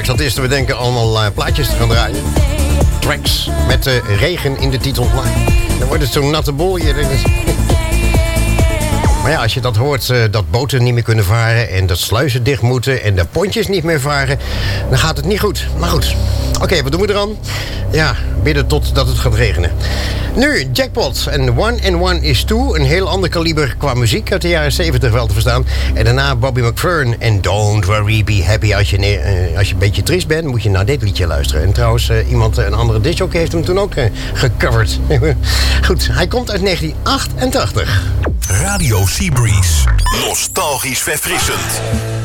zat eerst te bedenken allemaal plaatjes te gaan draaien. Tracks met regen in de titel. Dan wordt het zo'n natte bol. Maar ja, als je dat hoort, dat boten niet meer kunnen varen... en dat sluizen dicht moeten en de pontjes niet meer varen... dan gaat het niet goed. Maar goed, oké, wat doen we eraan? Ja, bidden totdat het gaat regenen. Nu, Jackpot en One and One is Two. Een heel ander kaliber qua muziek uit de jaren 70 wel te verstaan. En daarna Bobby McFerrin en Don't Worry, Be Happy. Als je een beetje triest bent, moet je naar dit liedje luisteren. En trouwens, een andere discjockey heeft hem toen ook gecoverd. Goed, hij komt uit 1988. Radio Seabreeze. Nostalgisch verfrissend.